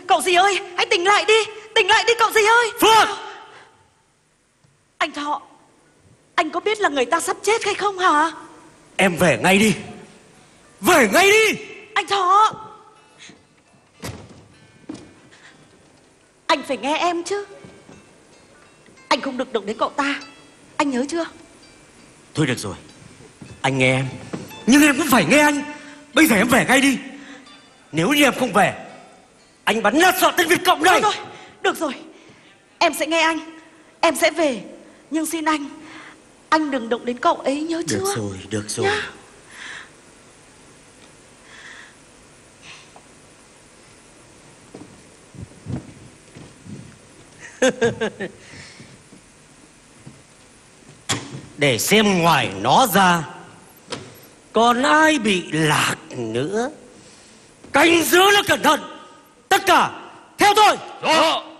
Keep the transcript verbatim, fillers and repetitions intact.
Cậu gì ơi, hãy tỉnh lại đi. Tỉnh lại đi cậu gì ơi. Phượng! Anh Thọ, anh có biết là người ta sắp chết hay không hả? Em về ngay đi. Về ngay đi. Anh Thọ, anh phải nghe em chứ. Anh không được động đến cậu ta, anh nhớ chưa? Thôi được rồi, anh nghe em, nhưng em cũng phải nghe anh. Bây giờ em về ngay đi. Nếu như em không về, anh bắn nát sọ tên Việt Cộng đây. Thôi thôi, được rồi, em sẽ nghe anh. Em sẽ về. Nhưng xin anh, anh đừng động đến cậu ấy, nhớ chưa? Được rồi, được rồi Nhá. Để xem ngoài nó ra còn ai bị lạc nữa. Canh giữ nó cẩn thận. Tất cả theo tôi. Rõ.